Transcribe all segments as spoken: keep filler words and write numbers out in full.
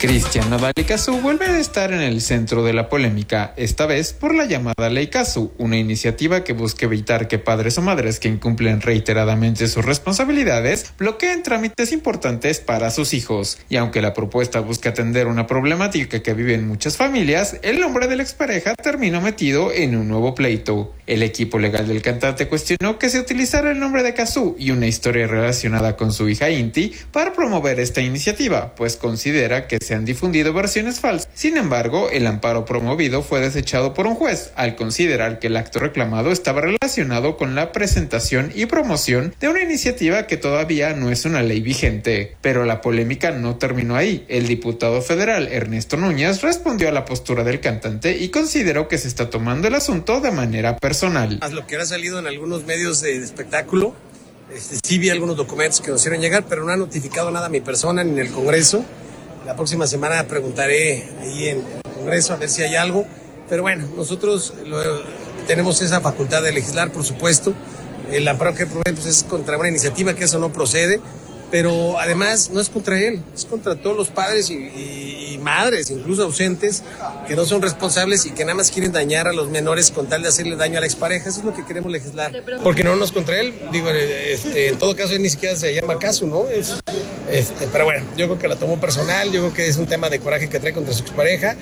Cristian Nodal y Cazzu vuelven a estar en el centro de la polémica, esta vez por la llamada Ley Cazzu, una iniciativa que busca evitar que padres o madres que incumplen reiteradamente sus responsabilidades bloqueen trámites importantes para sus hijos. Y aunque la propuesta busca atender una problemática que viven muchas familias, el nombre de la expareja terminó metido en un nuevo pleito. El equipo legal del cantante cuestionó que se utilizara el nombre de Cazzu y una historia relacionada con su hija Inti para promover esta iniciativa, pues considera que se han difundido versiones falsas. Sin embargo, el amparo promovido fue desechado por un juez, al considerar que el acto reclamado estaba relacionado con la presentación y promoción de una iniciativa que todavía no es una ley vigente. Pero la polémica no terminó ahí. El diputado federal Ernesto Núñez respondió a la postura del cantante y consideró que se está tomando el asunto de manera personal. A lo que ha salido en algunos medios de espectáculo, este, sí vi algunos documentos que nos hicieron llegar, pero no ha notificado nada a mi persona ni en el Congreso. La próxima semana preguntaré ahí en el Congreso a ver si hay algo. Pero bueno, nosotros lo, tenemos esa facultad de legislar, por supuesto. El amparo que promovemos es contra una iniciativa que eso no procede. Pero además no es contra él, es contra todos los padres y, y, y madres, incluso ausentes, que no son responsables y que nada más quieren dañar a los menores con tal de hacerle daño a la expareja. Eso es lo que queremos legislar. Porque no nos contra él, digo, este, en todo caso él ni siquiera se llama Cazzu, ¿no? Es, este, pero bueno, yo creo que la tomó personal, yo creo que es un tema de coraje que trae contra su expareja.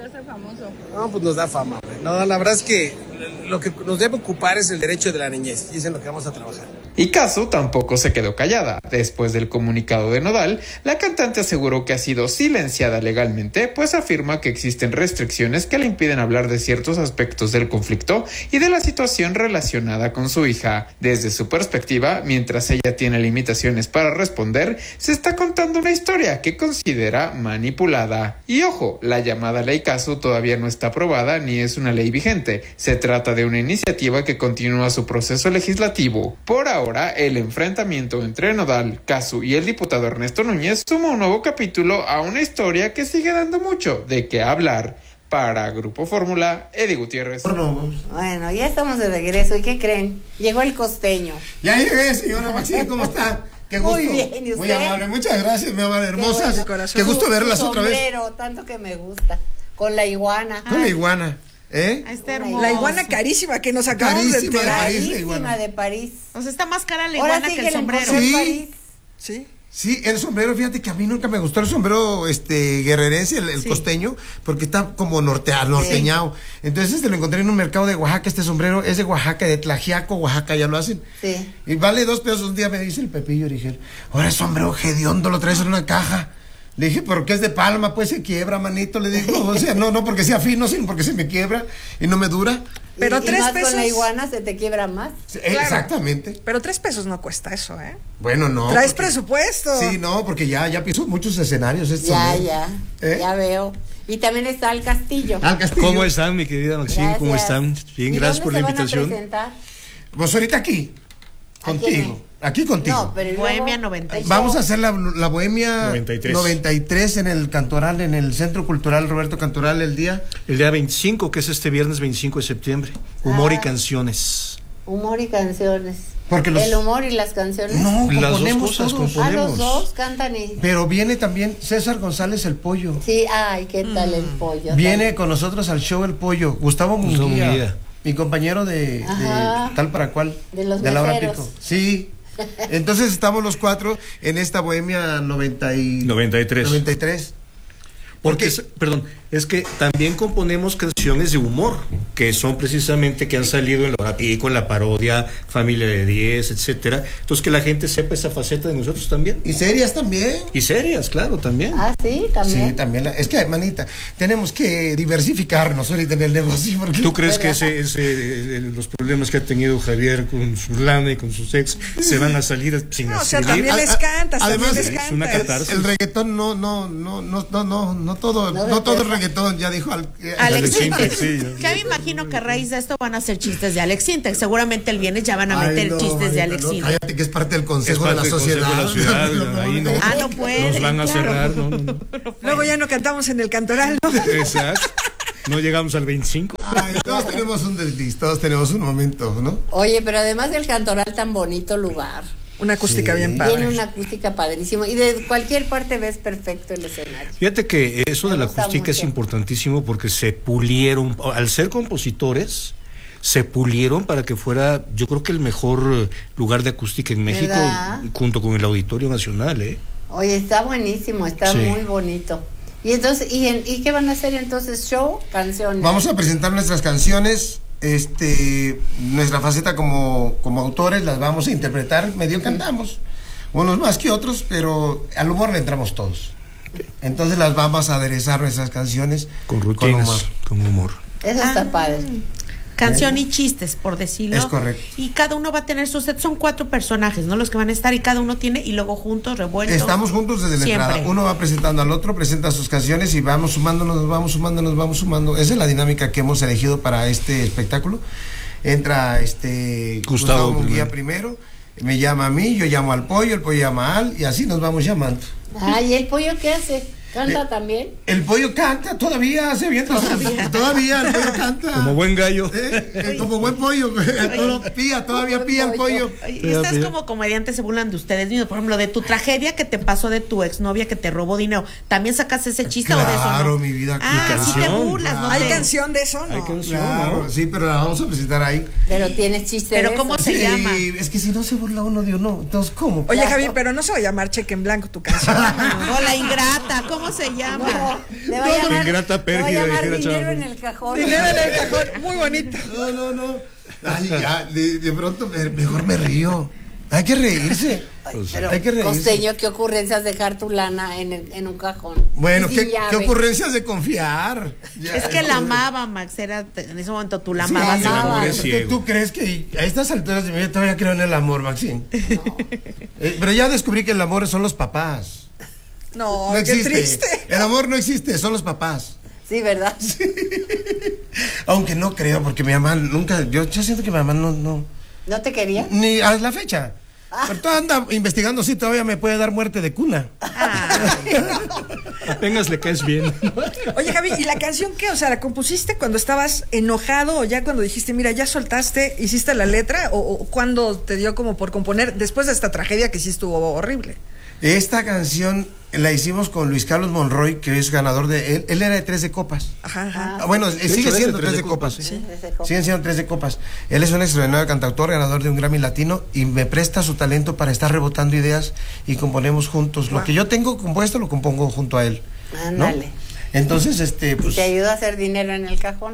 No, pues nos da fama. No, la verdad es que lo que nos debe ocupar es el derecho de la niñez y es en lo que vamos a trabajar. Y Cazzu tampoco se quedó callada. Después del comunicado de Nodal, la cantante aseguró que ha sido silenciada legalmente, pues afirma que existen restricciones que le impiden hablar de ciertos aspectos del conflicto y de la situación relacionada con su hija. Desde su perspectiva, mientras ella tiene limitaciones para responder, se está contando una historia que considera manipulada. Y ojo, la llamada Ley Cazzu todavía no está aprobada ni es una ley vigente. Se trata de una iniciativa que continúa su proceso legislativo. Por ahora, el enfrentamiento entre Nodal, Cazzu y el diputado Ernesto Núñez suma un nuevo capítulo a una historia que sigue dando mucho de qué hablar. Para Grupo Fórmula, Eddie Gutiérrez. Bueno, ya estamos de regreso. ¿Y qué creen? Llegó el costeño. Ya llegué, señora Maxine, ¿cómo está? Qué gusto. Muy bien, ¿y usted? Muy amable, muchas gracias, mi amable, hermosas. Qué, bueno. Qué gusto su, verlas su otra vez. Sombrero, tanto que me gusta. Con la iguana. Con la iguana. ¿Eh? Está la iguana carísima que nos acabamos carísima de enterar. Carísima de París. O sea, está más cara la iguana sí que, que el sombrero. Sí. París. Sí. Sí, el sombrero, fíjate que a mí nunca me gustó el sombrero este guerrerense, el, el sí. costeño, porque está como norteado, norteñado. Sí. Entonces este lo encontré en un mercado de Oaxaca, este sombrero es de Oaxaca, de Tlaxiaco, Oaxaca, ya lo hacen. Sí. Y vale dos pesos. Un día me dice el Pepillo, y dije, ahora es sombrero hediondo, lo traes en una caja. Le dije, pero que es de palma, pues se quiebra, manito. Le digo, o sea, no, no porque sea fino, sino porque se me quiebra y no me dura. Pero y, tres y más pesos. Con la iguana se te quiebra más. Sí, claro. Exactamente. Pero tres pesos no cuesta eso, ¿eh? Bueno, no. Traes porque, presupuesto. Sí, no, porque ya, ya piso muchos escenarios. Este ya, sombrero. ya. ¿Eh? Ya veo. Y también está el castillo. Al castillo. ¿Cómo están, mi querida Maxine? Gracias. ¿Cómo están? Bien, gracias por la invitación. ¿Dónde se van a presentar? Pues ahorita aquí. Contigo. Aquí contigo. No, pero Bohemia noventa y seis. Vamos a hacer la, la Bohemia noventa y tres. noventa y tres en el Cantoral, en el Centro Cultural Roberto Cantoral, el día. El día veinticinco, que es este viernes veinticinco de septiembre. Humor ah. y canciones. Humor y canciones. Porque los... El humor y las canciones. No, las dos cosas todos. Ah, los dos cantan y... Pero viene también César González el Pollo. Sí, ay, ¿qué tal mm. el Pollo? Viene tal? con nosotros al show el Pollo. Gustavo Munguía, Munguía. Mi compañero de, de Tal para Cual. De los de Laura meseros. Pico. Sí. Entonces estamos los cuatro en esta Bohemia noventa y... noventa y tres. noventa y tres. Porque, es, perdón, es que también componemos canciones de humor, que son precisamente que han salido en lo y con la parodia, Familia de diez, etcétera. Entonces que la gente sepa esa faceta de nosotros también. Y serias también. Y serias, claro, también. Ah, sí, también. Sí, también. Es que, manita, tenemos que diversificarnos ahorita en el negocio. Porque... ¿Tú crees que ese, ese, el, los problemas que ha tenido Javier con su lana y con su ex se van a salir sin no, así? O sea, también les cantas, además, también les cantas. Es una catarsis. El reggaetón no, no, no, no, no, no. No todo, no, no todo el reggaetón, ya dijo al, Alex Sintek. Sí, ya me imagino que a raíz de esto van a hacer chistes de Alex Sintek. Seguramente el viernes ya van a ay, meter no, chistes ay, de Alex no, Sintek. Cállate que es parte del consejo parte de la sociedad. De la ciudad no, ahí no, ah, no puede. Nos van a claro. cerrar. No, no, no. Luego ya no cantamos en el Cantoral, ¿no? Exacto. No llegamos al veinticinco. Ay, todos tenemos un desliz, todos tenemos un momento, ¿no? Oye, pero además del Cantoral, tan bonito lugar. Una acústica Sí. bien padre. Tiene una acústica padrísima y de cualquier parte ves perfecto el escenario. Fíjate que eso Me de la gusta acústica es mucho. importantísimo porque se pulieron, al ser compositores, se pulieron para que fuera, yo creo que el mejor eh, lugar de acústica en México, ¿Verdad? junto con el Auditorio Nacional, ¿eh? Oye, está buenísimo, está Sí. muy bonito. Y entonces, ¿y, en- ¿y qué van a hacer entonces? ¿Show? ¿Canciones? Vamos a presentar nuestras canciones, este, nuestra faceta como, como autores, las vamos a interpretar, medio cantamos, unos más que otros, pero al humor le entramos todos. Entonces las vamos a aderezar nuestras canciones Con rutinas, humor. con humor. Eso está Ah. padre. Canción y chistes, por decirlo. Es correcto. Y cada uno va a tener su set. Son cuatro personajes, ¿no? Los que van a estar y cada uno tiene y luego juntos, revueltos. Estamos juntos desde la Siempre. entrada. Uno va presentando al otro, presenta sus canciones y vamos sumándonos, nos vamos sumando, nos vamos sumando. Esa es la dinámica que hemos elegido para este espectáculo. Entra este Gustavo Gustavo Munguía primero, me llama a mí, yo llamo al pollo, el pollo llama a Al y así nos vamos llamando. Ay, ¿el pollo qué hace? ¿Canta Eh, también? El pollo canta, todavía hace bien. Todavía, todavía el pollo canta. Como buen gallo. Eh, eh, como buen pollo. Todo pía, todavía pía el pollo. Oye, y ustedes como comediantes se burlan de ustedes mismos. Por ejemplo, de tu tragedia que te pasó de tu exnovia que te robó dinero. ¿También sacas ese chiste o de eso? Claro, no? mi vida. Ah, mi sí te canción. burlas, ¿no? ¿Hay te- canción de eso? No. Hay canción, Claro, ¿no? sí, pero la vamos a presentar ahí. Pero tienes chiste Pero de ¿cómo eso. se Sí, llama? es que si no se burla uno de uno, entonces ¿cómo? Oye, Claro. Javi, pero no se va a llamar Cheque en Blanco tu canción. No, la ingrata, ¿cómo se llama? No, le va a llamar, Ingrata le va a pérdida, llamar dijera dinero Chava. en el cajón. Dinero en el cajón, muy bonito. No, no, no. Ay, ya, de, de pronto me- mejor me río. Hay que reírse. Pero, Hay que reírse. costeño, ¿qué ocurrencias dejar tu lana en, el- en un cajón? Bueno, Y ¿qué, sin llave. qué ocurrencias de confiar? Ya, Es que la entonces- amaba, Max. Era, en ese momento tú la Sí, amabas. el ¿no? amor es ¿Tú- ciego. ¿Tú crees que a estas alturas de mi vida todavía creo en el amor, Maxine? Eh, pero ya descubrí que el amor son los papás. No, No qué existe. triste. El amor no existe, son los papás. Sí, ¿verdad? Aunque no creo, porque mi mamá nunca, yo, yo siento que mi mamá no, no, ¿No te quería? ni a la fecha. Pero tú anda investigando si todavía me puede dar muerte de cuna. Apenas le caes bien. Oye, Javi, ¿y la canción qué? O sea, ¿la compusiste cuando estabas enojado o ya cuando dijiste, mira, ya soltaste, hiciste la letra? ¿O, o cuándo te dio como por componer después de esta tragedia que sí estuvo horrible? Esta canción la hicimos con Luis Carlos Monroy, que es ganador de él. Él era de Tres de Copas. Ajá, ajá. Ah, bueno, eh, hecho, sigue es de siendo Tres Tres de de Copas. Copas, sí. Tres de Copas. Siguen siendo Tres de Copas. Él es un extraordinario cantautor, ganador de un Grammy Latino y me presta su talento para estar rebotando ideas y componemos juntos. Lo que yo tengo compuesto lo compongo junto a él. ¿no? Ándale. Entonces, este, pues. ¿Te ayudó a hacer dinero en el cajón?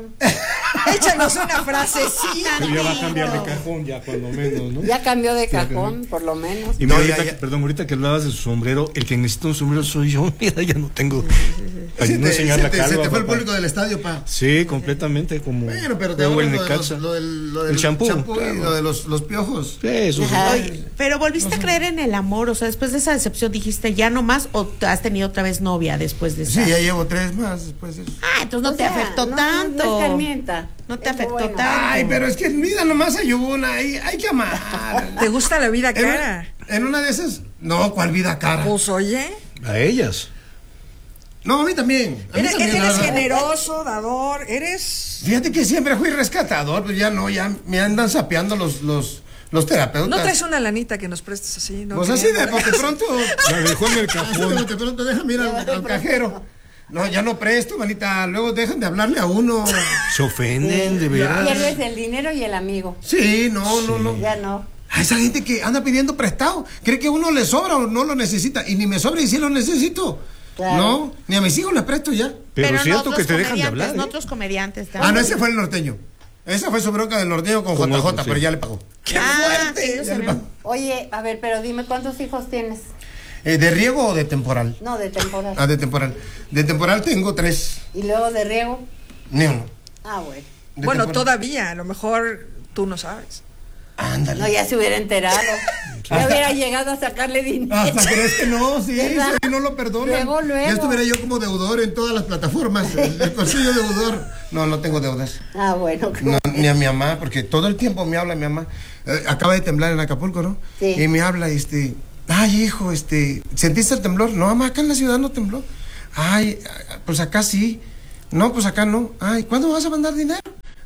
Échanos una frasecita. Pero ya va a cambiar de cajón, ya cuando menos, ¿no? Ya cambió de cajón, por lo menos. Y mira, No, ya, ahorita, ya. que- perdón, ahorita que hablabas de su sombrero, el que necesita un sombrero soy yo. Mira, ya no tengo. Para Se no te, enseñar se la te- calva, se te fue el papá. público del estadio, pa. Sí, completamente, como. Bueno, pero te como hablo el lo, de los, Necaxa. lo del, lo del El champú, y claro. lo de los, los piojos. Sí, eso sí. Ajá. Oye, pero volviste a creer en el amor, o sea, después de esa decepción dijiste ya no más o te has tenido otra vez novia después de esa. Sí, ya llevo tres más después de eso. Ah, entonces no O te sea, afectó no, tanto. No, no escarmienta. No te Es lo afectó bueno. tanto. Ay, pero es que en vida nomás hay una, hay, hay que amar. ¿Te gusta la vida En cara? una, en una de esas, no, ¿cuál vida cara? Pues oye, A ellas. No, a mí también. A mí eres, también, la eres verdad. generoso, dador, eres... Fíjate que siempre fui rescatador, pues ya no, ya me andan sapeando los, los, los terapeutas. ¿No traes una lanita que nos prestes así? ¿No? Pues Que- así de bote pronto. La dejó en el Así de cajón. bote pronto, déjame ir al, al cajero. No, ya no presto, manita. Luego dejan de hablarle a uno. Se ofenden, de veras. Pierdes el dinero y el amigo. Sí, no, no, no. Ya no. A esa gente que anda pidiendo prestado, cree que uno le sobra o no lo necesita. Y ni me sobra y sí lo necesito. Claro. No, ni a mis hijos les presto ya. Pero, es cierto nosotros que te dejan de comediantes, hablar. ¿eh? Nosotros comediantes Ah, también. no, ese fue el norteño. Esa fue su bronca del norteño con, Con J J, otro, sí. pero ya le pagó. Ah, sí, yo Ya sé. le pagó. Oye, a ver, pero dime, ¿cuántos hijos tienes? Eh, ¿De riego o de temporal? No, de temporada. Ah, de temporal. De temporal tengo tres. Y luego de riego. Ni uno. Ah, bueno. De Bueno, temporal. todavía, a lo mejor tú no sabes. Ándale. No, ya se hubiera enterado. Ya hubiera llegado a sacarle dinero. Hasta crees que no, sí, ¿Verdad? sí, no lo perdonan. Luego, luego. Ya estuviera yo como deudor en todas las plataformas. El, el bolsillo deudor. No, no tengo deudas. Ah, bueno. No, ni a mi mamá, porque todo el tiempo me habla mi mamá. Eh, acaba de temblar en Acapulco, ¿no? Sí. Y me habla, este, ay, hijo, este, ¿sentiste el temblor? No, mamá, acá en la ciudad no tembló. Ay, pues acá sí. No, pues acá no. Ay, ¿cuándo vas a mandar dinero?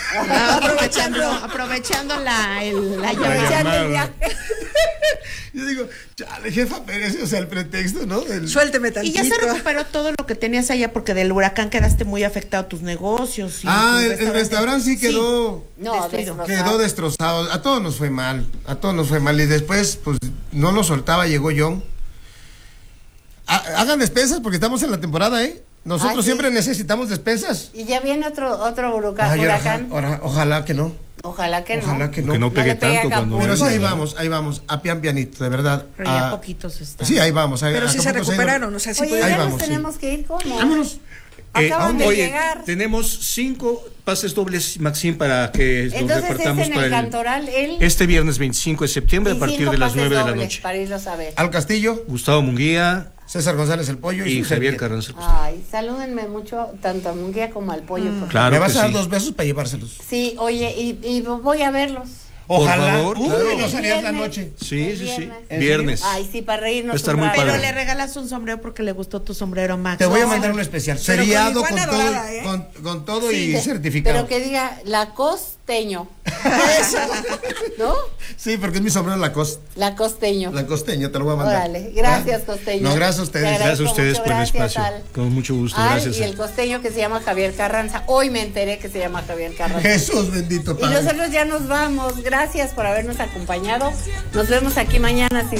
Ah, aprovechando, aprovechando la, el, la llamada. Aprovechando el viaje. Yo digo, chale, jefa Pérez, o sea, el pretexto, ¿no? Del- Suélteme Y tantito. ya se recuperó todo lo que tenías allá porque del huracán quedaste muy afectado tus negocios. Y Ah, tu el, el restaurante sí quedó... No, Destruido. destrozado. Quedó destrozado, a todos nos fue mal, a todos nos fue mal y después pues no lo soltaba, llegó John. Ha- Hagan despensas porque estamos en la temporada, ¿eh? Nosotros Ah, ¿sí? siempre necesitamos despensas. Y ya viene otro otro huracán. Ay, ojalá, huracán. ojalá- ojalá que no, Ojalá que no. ojalá que no. Que no pegue le pegue a tanto cuando. Acapulco. Pero sí, ahí venga. vamos, ahí vamos, a pian pianito, de verdad. Pero ya Ah, poquitos están. sí, ahí vamos. Ahí, Pero sí se Acapulco ha ido- recuperaron, o sea, sí Oye, puede- Ahí ya vamos, nos sí. tenemos que ir, ¿cómo? Vámonos. Eh, Acaban de oye, llegar. tenemos cinco pases dobles, Maxim, para que los Entonces es repartamos en para el el, Cantoral, él. este viernes veinticinco de septiembre y a partir cinco de las pases nueve de la dobles noche. Para irlos a ver. Al Castillo, Gustavo Munguía César González el Pollo y su Javier servilleta. Carranza. Ay, salúdenme mucho, tanto a Munguía como al pollo. por favor. Claro Me vas que a dar sí. dos besos para llevárselos. Sí, oye, y, y voy a verlos. Por Ojalá. favor, Uy, claro. no salías la Viernes. noche. Sí, El sí, sí. viernes. Viernes. Ay, sí, para reírnos. Va a estar un muy rato. Pero padre. le regalas un sombrero porque le gustó tu sombrero, Max. Te voy a No, mandar un especial, Pero con seriado con, iguana todo, dorada, ¿eh? con, con todo Sí, y de- certificado. Pero que diga la costeño. ¿No? Sí, porque es mi sombrero la costa. La costeño. La costeña, te lo voy a mandar. Órale, gracias, ¿Ah? costeño. No, gracias a Te ustedes. agradezco Gracias a ustedes mucho, por el gracias, espacio. Al. Con mucho gusto, Al gracias. y el costeño que se llama Javier Carranza. Hoy me enteré que se llama Javier Carranza. Jesús bendito Y Padre. nosotros ya nos vamos. Gracias por habernos acompañado. Nos vemos aquí mañana. Si